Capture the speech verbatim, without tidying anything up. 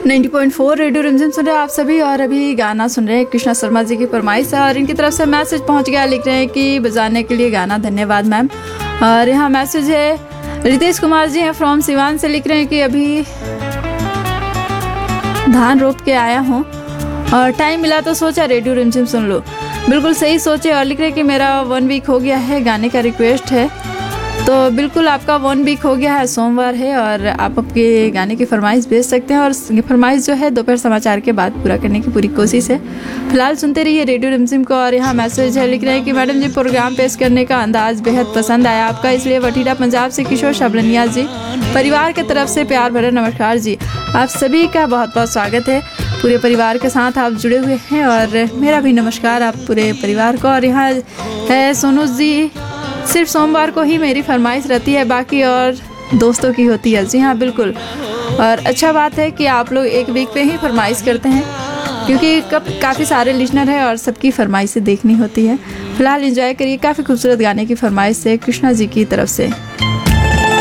नब्बे पॉइंट चार रेडियो रिमझिम सुन रहे हैं आप सभी। और अभी गाना सुन रहे हैं कृष्णा शर्मा जी की फरमाइश है और इनकी तरफ से मैसेज पहुंच गया। लिख रहे हैं कि बजाने के लिए गाना धन्यवाद मैम। और यहाँ मैसेज है रितेश कुमार जी हैं फ्रॉम सिवान से। लिख रहे हैं कि अभी धान रोप के आया हूँ और टाइम मिला तो सोचा रेडियो रिमझिम सुन लो। बिल्कुल सही सोचे। और लिख रहे हैं कि मेरा वन वीक हो गया है, गाने का रिक्वेस्ट है। तो बिल्कुल आपका वन वीक हो गया है, सोमवार है और आप आपके गाने की फरमाइश भेज सकते हैं। और ये फरमाइश जो है दोपहर समाचार के बाद पूरा करने की पूरी कोशिश है। फिलहाल सुनते रहिए रेडियो रिमझिम को। और यहाँ मैसेज है, लिख रहे हैं कि मैडम जी प्रोग्राम पेश करने का अंदाज बेहद पसंद आया आपका, इसलिए वठीला पंजाब से किशोर शबलनिया जी परिवार की तरफ से प्यार भरा नमस्कार जी। आप सभी का बहुत बहुत स्वागत है। पूरे परिवार के साथ आप जुड़े हुए हैं और मेरा भी नमस्कार आप पूरे परिवार को। और यहाँ है सोनू जी, सिर्फ सोमवार को ही मेरी फरमाइश रहती है, बाकी और दोस्तों की होती है। जी हाँ बिल्कुल। और अच्छा बात है कि आप लोग एक वीक पे ही फरमाइश करते हैं, क्योंकि कब काफ़ी सारे लिसनर हैं और सबकी फरमाइशें देखनी होती है। फिलहाल एंजॉय करिए काफ़ी खूबसूरत गाने की फरमाइश से कृष्णा जी की तरफ से।